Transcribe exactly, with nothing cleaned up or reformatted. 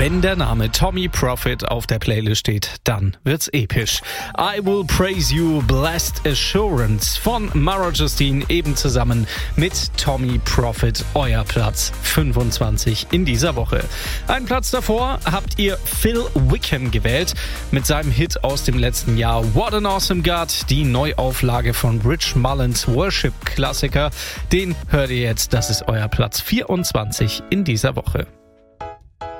Wenn der Name Tommy Profit auf der Playlist steht, dann wird's episch. I Will Praise You, Blessed Assurance von Mara Justine, eben zusammen mit Tommy Profit, euer Platz fünfundzwanzig in dieser Woche. Einen Platz davor habt ihr Phil Wickham gewählt mit seinem Hit aus dem letzten Jahr What an Awesome God, die Neuauflage von Rich Mullins Worship-Klassiker. Den hört ihr jetzt, das ist euer Platz vierundzwanzig in dieser Woche.